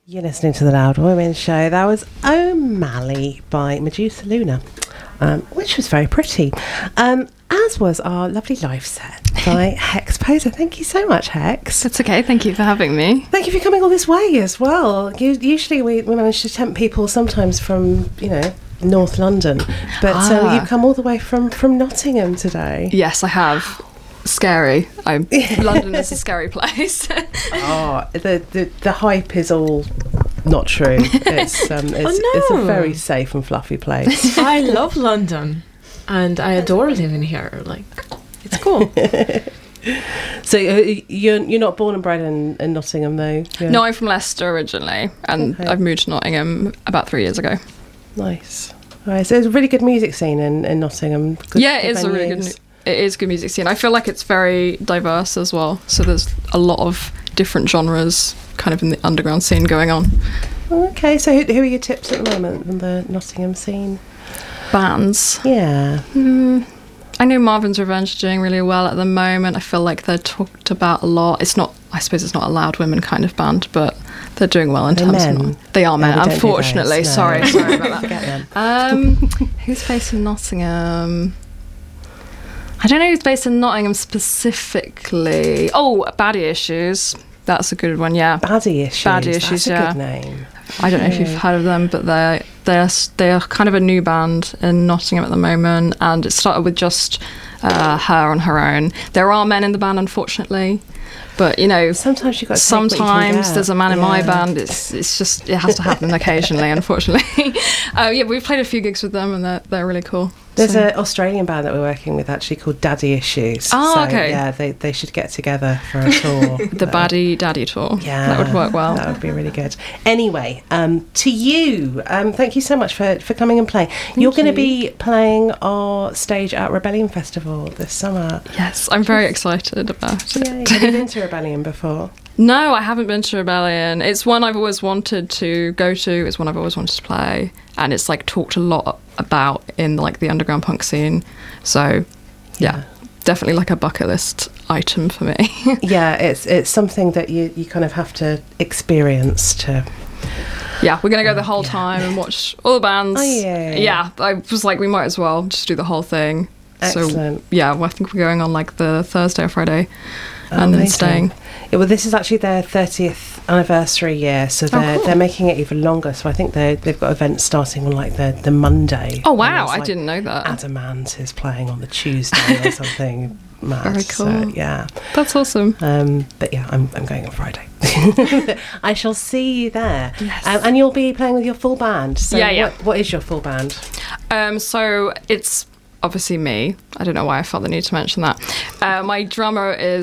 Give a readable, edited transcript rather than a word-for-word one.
You're listening to the Loud Women Show. That was O'Malley by Medusa Luna, which was very pretty, as was our lovely live set by Hex Poser. Thank you so much, Hex. That's okay. Thank you for having me. Thank you for coming all this way as well. Usually we manage to tempt people sometimes from, North London, but you've come all the way from Nottingham today. Yes, I have. Scary. London is a scary place. The hype is all not true. It's a very safe and fluffy place. I love London and I adore living here. It's cool. So you're not born and bred in Nottingham though? No, I'm from Leicester originally, and I've moved to Nottingham about 3 years ago. Nice. All right, so there's a really good music scene in Nottingham. It is a really good. It is a good music scene. I feel like it's very diverse as well. So there's a lot of different genres kind of in the underground scene going on. Okay, so who are your tips at the moment from the Nottingham scene? Bands. Yeah. I know Marvin's Revenge are doing really well at the moment. I feel like they're talked about a lot. I suppose it's not a Loud Women kind of band, but they're doing well in terms of... They are men, unfortunately. No. Sorry about that. Forget them. Who's based in Nottingham? I don't know who's based in Nottingham specifically. Oh, Baddie Issues. That's a good one, yeah. Baddie Issues. Baddie Issues, That's a good name. I don't know if you've heard of them, but they're kind of a new band in Nottingham at the moment, and it started with just her on her own. There are men in the band, unfortunately, but sometimes you got. Sometimes there's a man in my band. It's just it has to happen occasionally, unfortunately. We've played a few gigs with them, and they're really cool. There's an Australian band that we're working with actually called Daddy Issues. Okay. Yeah, they should get together for a tour. The Baddie Daddy tour. Yeah. That would work well. That would be really good. Anyway, to you, thank you so much for coming and playing. You're going to be playing our stage at Rebellion Festival this summer. Yes, I'm very excited about it. Yeah, have you been to Rebellion before? No, I haven't been to Rebellion. It's one I've always wanted to go to. It's one I've always wanted to play. And it's talked a lot about in the underground punk scene. So yeah, definitely a bucket list item for me. Yeah, it's something that you kind of have to experience to... Yeah, we're going to go the whole time and watch all the bands. Oh, yeah. Yeah, I was we might as well just do the whole thing. Excellent. So yeah, I think we're going on the Thursday or Friday. And then staying. Yeah, well, this is actually their 30th anniversary year, so they're making it even longer. So I think they've got events starting on the Monday. Oh wow, I didn't know that. Adamant is playing on the Tuesday or something. Mad. Very cool. So, yeah, that's awesome. But yeah, I'm going on Friday. I shall see you there. Yes. And you'll be playing with your full band. So yeah. What is your full band? So it's obviously me. I don't know why I felt the need to mention that. My drummer is